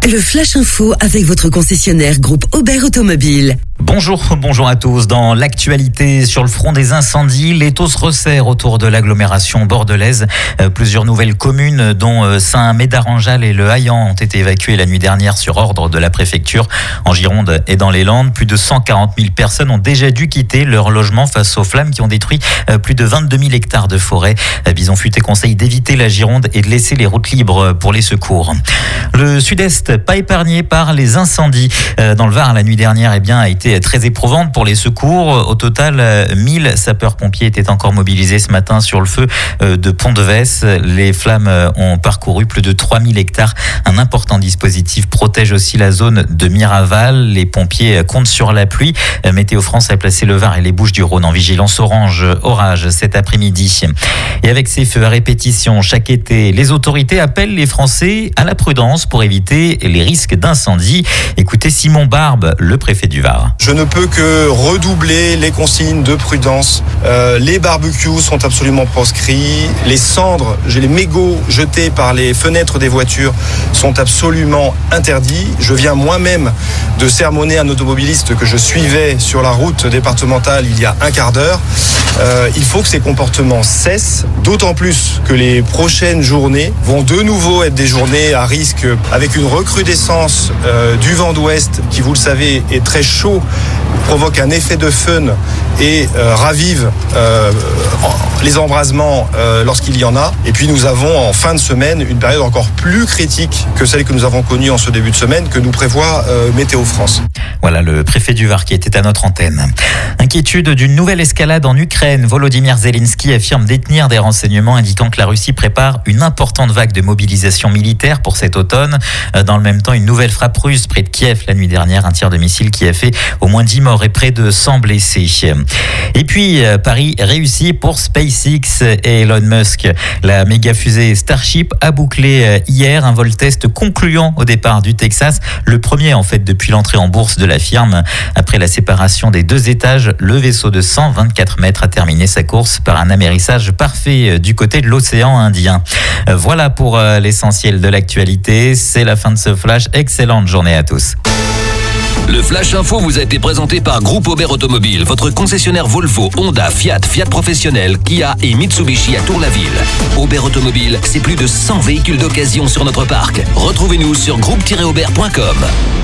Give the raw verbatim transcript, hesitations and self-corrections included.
Le Flash Info avec votre concessionnaire groupe Aubert Automobile. Bonjour, bonjour à tous. Dans l'actualité sur le front des incendies, l'étau se resserre autour de l'agglomération bordelaise. Euh, plusieurs nouvelles communes, dont euh, Saint-Médard-en-Jalles et Le Haillan, ont été évacuées la nuit dernière sur ordre de la préfecture. En Gironde et dans les Landes, plus de cent quarante mille personnes ont déjà dû quitter leur logement face aux flammes qui ont détruit euh, plus de vingt-deux mille hectares de forêt. Euh, Bison Futé conseille d'éviter la Gironde et de laisser les routes libres pour les secours. Le Sud-Est, pas épargné par les incendies. Euh, dans le Var, la nuit dernière, eh bien, a été très éprouvante pour les secours. Au total, mille sapeurs-pompiers étaient encore mobilisés ce matin sur le feu de Pont-de-Vesse. Les flammes ont parcouru plus de trois mille hectares. Un important dispositif protège aussi la zone de Miraval. Les pompiers comptent sur la pluie. Météo France a placé le Var et les Bouches-du-Rhône en vigilance orange orage cet après-midi. Et avec ces feux à répétition chaque été, les autorités appellent les Français à la prudence pour éviter les risques d'incendie. Écoutez Simon Barbe, le préfet du Var. Je ne peux que redoubler les consignes de prudence. Euh, les barbecues sont absolument proscrits. Les cendres, les mégots jetés par les fenêtres des voitures sont absolument interdits. Je viens moi-même de sermonner un automobiliste que je suivais sur la route départementale il y a un quart d'heure. Euh, il faut que ces comportements cessent, d'autant plus que les prochaines journées vont de nouveau être des journées à risque avec une recrudescence euh, du vent d'ouest qui, vous le savez, est très chaud, provoque un effet de fun et euh, ravive euh, les embrasements euh, lorsqu'il y en a. Et puis nous avons en fin de semaine une période encore plus critique que celle que nous avons connue en ce début de semaine que nous prévoit euh, Météo France. Voilà le préfet du Var qui était à notre antenne. Inquiétude d'une nouvelle escalade en Ukraine. Volodymyr Zelensky affirme détenir des renseignements indiquant que la Russie prépare une importante vague de mobilisation militaire pour cet automne. Dans le même temps, une nouvelle frappe russe près de Kiev la nuit dernière, un tir de missile qui a fait au moins dix morts et près de cent blessés. Et puis, Paris réussi pour SpaceX et Elon Musk. La méga fusée Starship a bouclé hier un vol test concluant au départ du Texas, le premier en fait depuis l'entrée en bourse de la firme. Après la séparation des deux étages, le vaisseau de cent vingt-quatre mètres a terminé sa course par un amérissage parfait du côté de l'océan Indien. Voilà pour l'essentiel de l'actualité. C'est la fin de ce flash. Excellente journée à tous. Le Flash Info vous a été présenté par Groupe Aubert Automobile, votre concessionnaire Volvo, Honda, Fiat, Fiat Professionnel, Kia et Mitsubishi à Tour-la-Ville. Aubert Automobile, c'est plus de cent véhicules d'occasion sur notre parc. Retrouvez-nous sur groupe tiret aubert point com.